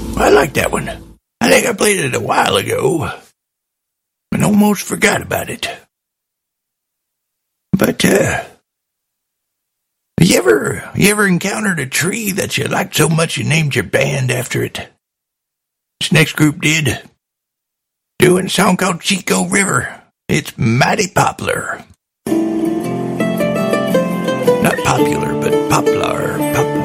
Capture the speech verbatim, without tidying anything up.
I like that one. I think I played it a while ago and almost forgot about it. But, uh, you ever, you ever encountered a tree that you liked so much you named your band after it? This next group did. Doing a song called Chico River. It's mighty popular. Not popular, but poplar. Pop-